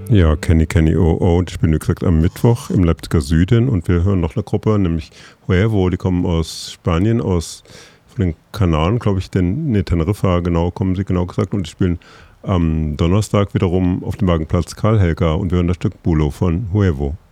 Ja, Kenny Kenny Oh Oh, die spielen wie gesagt am Mittwoch im Leipziger Süden und wir hören noch eine Gruppe, nämlich Huevo, die kommen aus Spanien, von den Kanaren, glaube ich, Teneriffa, genau, kommen sie genau gesagt und die spielen am Donnerstag wiederum auf dem Wagenplatz Karl Helga und wir hören das Stück Bulo von Huevo.